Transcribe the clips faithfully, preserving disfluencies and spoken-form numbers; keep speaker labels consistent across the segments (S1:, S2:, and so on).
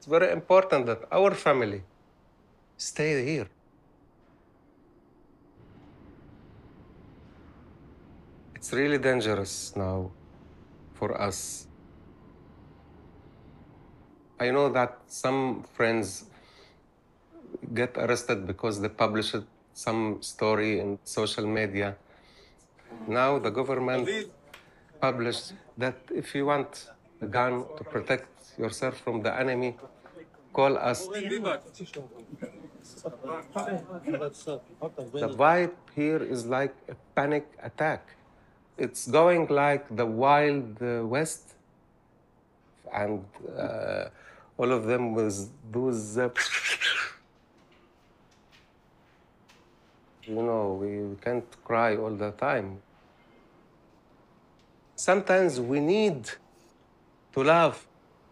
S1: It's very important that our family stay here. It's really dangerous now for us. I know that some friends get arrested because they published some story in social media. Now the government published that if you want a gun to protect yourself from the enemy, call us. The vibe here is like a panic attack. It's going like the Wild uh, West, and uh, all of them with those, uh, you know, we, we can't cry all the time. Sometimes we need to laugh.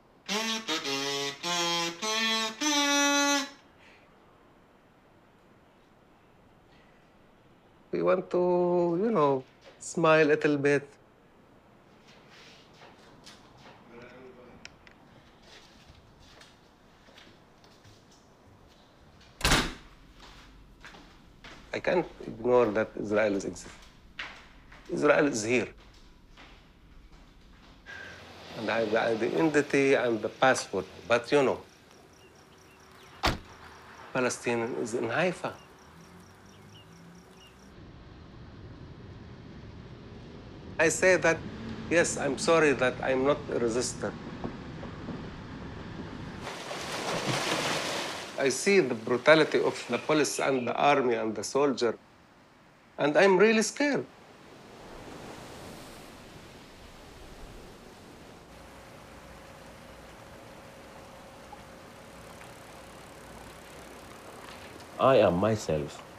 S1: We want to, you know, smile a little bit. I can't ignore that Israel is existing. Israel is here. And I have the identity and the passport. But you know, Palestine is in Haifa. I say that, yes, I'm sorry that I'm not a resistor. I see the brutality of the police and the army and the soldier, and I'm really scared.
S2: I am myself